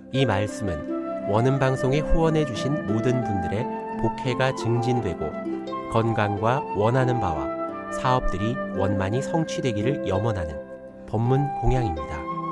이 말씀은 원음방송에 후원해주신 모든 분들의 복혜가 증진되고 건강과 원하는 바와 사업들이 원만히 성취되기를 염원하는 법문 공양입니다.